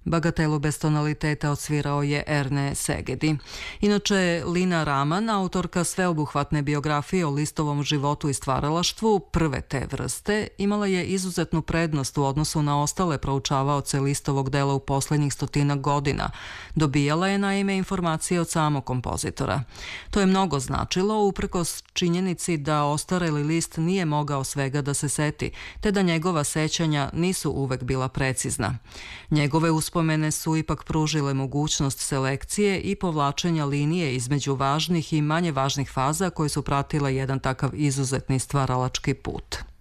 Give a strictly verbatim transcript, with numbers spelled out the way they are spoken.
Bagatelu bez tonaliteta odsvirao je Erne Segedi. Inače, Lina Raman, autorka sveobuhvatne biografije o Listovom životu i stvaralaštvu, prve te vrste, imala je izuzetnu prednost u odnosu na ostale proučavaoce Listovog dela u poslednjih stotinak godina. Dobijala je naime informacije od samog kompozitora. To je mnogo značilo uprkos činjenici da ostareli List nije mogao svega da se seti, te da njegova sećanja nisu uvek bila precizna. Njegove uspomene su ipak pružile mogućnost selekcije i povlačenja linije između važnih i manje važnih faza koje su pratile jedan takav izuzetni stvaralački put.